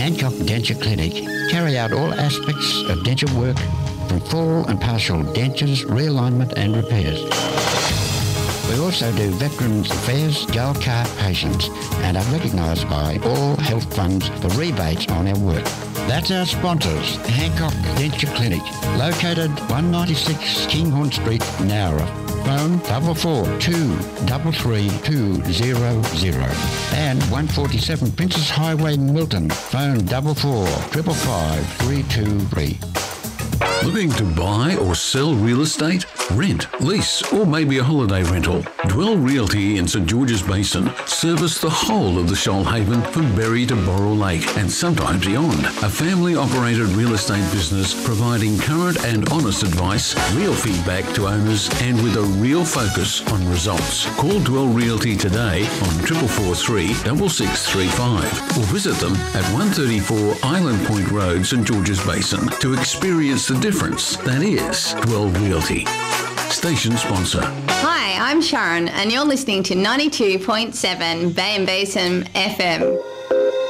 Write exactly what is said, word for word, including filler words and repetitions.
Hancock Denture Clinic carry out all aspects of denture work from full and partial dentures, realignment and repairs. We also do Veterans Affairs Gold Card patients and are recognised by all health funds for rebates on our work. That's our sponsors, Hancock Denture Clinic, located one ninety-six Kinghorn Street, Nowra. Phone double four two double three two zero zero and one forty-seven Princess Highway, Milton. Phone double four triple five three two three. Looking to buy or sell real estate? Rent, lease, or maybe a holiday rental? Dwell Realty in St George's Basin service the whole of the Shoalhaven from Berry to Boral Lake and sometimes beyond. A family-operated real estate business providing current and honest advice, real feedback to owners, and with a real focus on results. Call Dwell Realty today on four four four three, six six three five or visit them at one thirty-four Island Point Road, St George's Basin to experience the difference that is Dwell Realty. Station sponsor. Hi, I'm Sharon and you're listening to ninety-two point seven Bay and Basin F M.